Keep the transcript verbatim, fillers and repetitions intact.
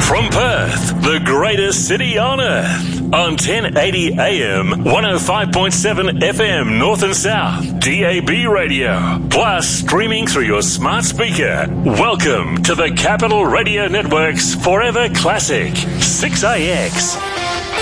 From Perth, the greatest city on earth, on ten eighty A M, one oh five point seven F M North and South, D A B radio, plus streaming through your smart speaker. Welcome to the Capital Radio Network's Forever Classic, six A X.